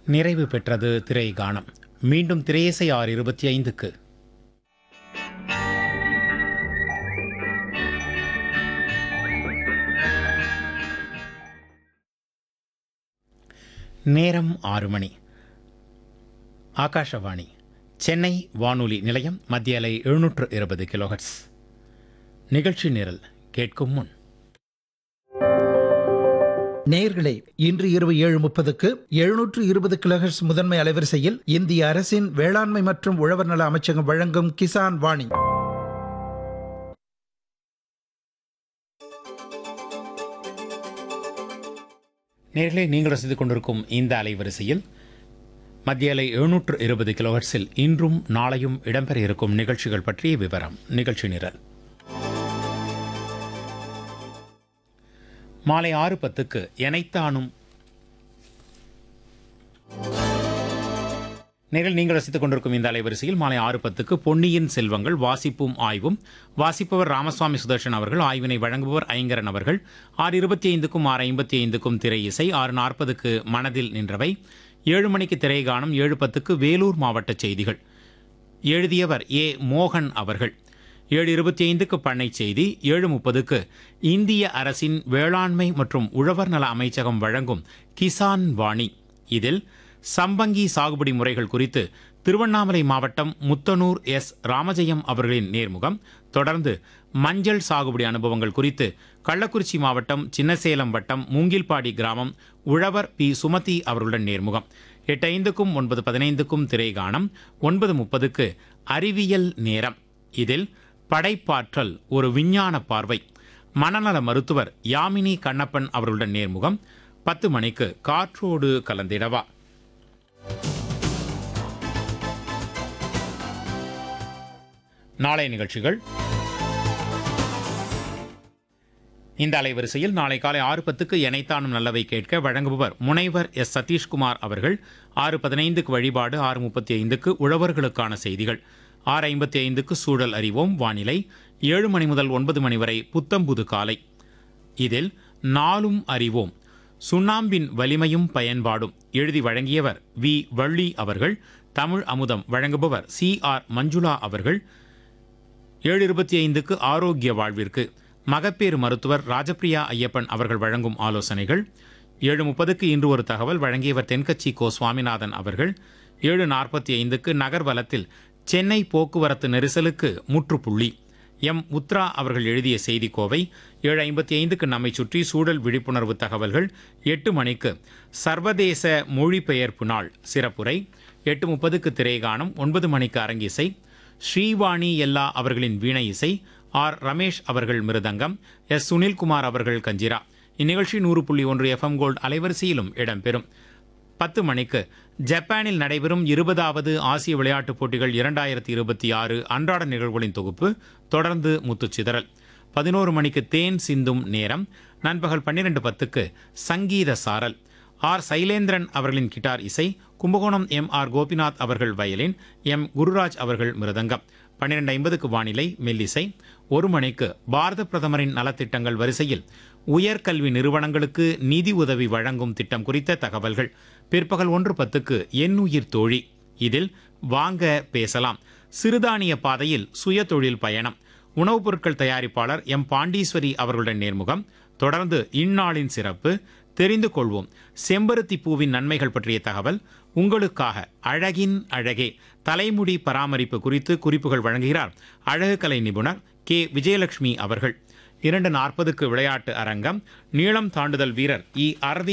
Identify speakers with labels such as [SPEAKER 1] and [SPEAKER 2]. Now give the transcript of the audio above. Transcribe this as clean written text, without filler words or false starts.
[SPEAKER 1] நிறைவு பெற்றது திரை கானம். மீண்டும் திரையிசை 6:25க்கு. நேரம் 6 மணி. ஆகாஷவாணி சென்னை வானொலி நிலையம். மத்திய அலை 720 கிலோஹெர்ட்ஸ். நிகழ்ச்சி நிரல் கேட்கும் முன்
[SPEAKER 2] நேயர்களே, இன்று இரவு 7:30க்கு 720 கிலோஹெர்ட்ஸ் முதன்மை அலைவரிசையில் இந்திய அரசின் வேளாண்மை மற்றும் உழவர் நல அமைச்சகம் வழங்கும் கிசான் வாணி.
[SPEAKER 1] நேயர்களே, நீங்கள் ரசித்துக் கொண்டிருக்கும் இந்த அலைவரிசையில் மத்திய அலை 720 கிலோஹெர்ட்ஸில் இன்றும் நாளையும் இடம்பெற இருக்கும் நிகழ்ச்சிகள் பற்றிய விவரம். நிகழ்ச்சி நிரல் மாலை 6:10க்கு எனைத்தானும். நீங்கள் ரசித்துக் கொண்டிருக்கும் இந்த அலைவரிசையில் மாலை 6:10க்கு பொன்னியின் செல்வங்கள் வாசிப்பும் ஆய்வும். வாசிப்பவர் ராமசுவாமி சுதர்ஷன் அவர்கள். ஆய்வினை வழங்குபவர் ஐங்கரன் அவர்கள். 6:25க்கும் 6:55க்கும் திரை இசை. 6:40க்கு மனதில் நின்றவை. 7 மணிக்கு திரை காணும். 7:10க்கு வேலூர் மாவட்ட செய்திகள். எழுதியவர் ஏ மோகன் அவர்கள். 7:25க்கு பண்ணை செய்தி. 7:30க்கு இந்திய அரசின் வேளாண்மை மற்றும் உழவர் நல அமைச்சகம் வழங்கும் கிசான் வாணி. இதில் சம்பங்கி சாகுபடி முறைகள் குறித்து திருவண்ணாமலை மாவட்டம் முத்தனூர் எஸ் ராமஜெயம் அவர்களின் நேர்முகம். தொடர்ந்து மஞ்சள் சாகுபடி அனுபவங்கள் குறித்து கள்ளக்குறிச்சி மாவட்டம் சின்னசேலம் வட்டம் மூங்கில்பாடி கிராமம் உழவர் பி சுமதி அவர்களுடன் நேர்முகம். 8:05க்கும் 9:15க்கும் திரை காணும். 9:30க்கு அறிவியல் நேரம். இதில் படைப்பாற்றல் ஒரு விஞ்ஞான பார்வை. மனநல மருத்துவர் யாமினி கண்ணப்பன் அவர்களுடன் நேர்முகம். 10 மணிக்கு காற்றோடு கலந்திடவா. நாளைய நிகழ்ச்சிகள் இந்த அலைவரிசையில் நாளை காலை 6:10க்கு எனைத்தானும் நல்லவை கேட்க வழங்குபவர் முனைவர் எஸ் சதீஷ்குமார் அவர்கள். 6:15க்கு வழிபாடு. 6:35க்கு உழவர்களுக்கான செய்திகள். 6:55க்கு சூழல் அறிவோம் வானிலை. 7 மணி முதல் 9 மணி வரை புத்தம்புது காலை. இதில் நாளும் அறிவோம் சுண்ணாம்பின் வலிமையும் பயன்பாடும். எழுதி வழங்கியவர் வி வள்ளி அவர்கள். தமிழ் அமுதம் வழங்குபவர் சி ஆர் மஞ்சுளா அவர்கள். 7:25க்கு ஆரோக்கிய வாழ்விற்கு மகப்பேறு மருத்துவர் ராஜபிரியா ஐயப்பன் அவர்கள் வழங்கும் ஆலோசனைகள். 7:30க்கு இன்று ஒரு தகவல் வழங்கியவர் தென்கட்சி கோ சுவாமிநாதன் அவர்கள். 7:45க்கு நகர்வலத்தில் சென்னை போக்குவரத்து நெரிசலுக்கு முற்றுப்புள்ளி. எம் உத்ரா அவர்கள் எழுதிய செய்தி கோவை. 7:55க்கு நம்மை சுற்றி சூழல் விழிப்புணர்வு தகவல்கள். 8 மணிக்கு சர்வதேச மொழிபெயர்ப்பு நாள் சிறப்புரை. 8:30க்கு திரைகானம். 9 மணிக்கு அரங்கிசை. ஸ்ரீவாணி எல்லா அவர்களின் வீணை இசை. ஆர் ரமேஷ் அவர்கள் மிருதங்கம். எஸ் சுனில்குமார் அவர்கள் கஞ்சிரா. இந்நிகழ்ச்சி 100.1 FM கோல்ட் அலைவரிசையிலும் இடம்பெறும். 10 மணிக்கு ஜப்பானில் நடைபெறும் 20வது ஆசிய விளையாட்டுப் போட்டிகள் 2026 அன்றாட நிகழ்வுகளின் தொகுப்பு. தொடர்ந்து முத்துச்சிதறல். 11 மணிக்கு தேன் சிந்தும் நேரம். நண்பகல் 12:10க்கு சங்கீத சாரல். ஆர் சைலேந்திரன் அவர்களின் கிட்டார் இசை. கும்பகோணம் எம் ஆர் கோபிநாத் அவர்கள் வயலின். எம் குருராஜ் அவர்கள் மிருதங்கம். 12:50க்கு வானிலை மெல்லிசை. 1 மணிக்கு பாரத பிரதமரின் நலத்திட்டங்கள் வரிசையில் உயர்கல்வி நிறுவனங்களுக்கு நிதி உதவி வழங்கும் திட்டம் குறித்த தகவல்கள். பிற்பகல் 1:10க்கு எண்ணுயிர் தோழி. இதில் வாங்க பேசலாம் சிறுதானிய பாதையில் சுய தொழில் பயணம். உணவுப் பொருட்கள் தயாரிப்பாளர் எம் பாண்டீஸ்வரி அவர்களுடன் நேர்முகம். தொடர்ந்து இந்நாளின் சிறப்பு தெரிந்து கொள்வோம். செம்பருத்தி பூவின் நன்மைகள் பற்றிய தகவல். உங்களுக்காக அழகின் அழகே தலைமுடி பராமரிப்பு குறித்து குறிப்புகள் வழங்குகிறார் அழகு கலை நிபுணர் கே விஜயலட்சுமி அவர்கள். 2:40க்கு விளையாட்டு அரங்கம். நீளம் தாண்டுதல் வீரர் இ அரவிந்த்